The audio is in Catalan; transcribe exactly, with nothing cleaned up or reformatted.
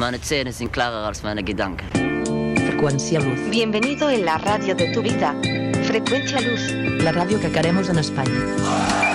Meine Zähne sind klarer als meine Gedanken. Frecuencia Luz. Bienvenido en la radio de tu vida. Frecuencia Luz. La ràdio que queremos en Espanya.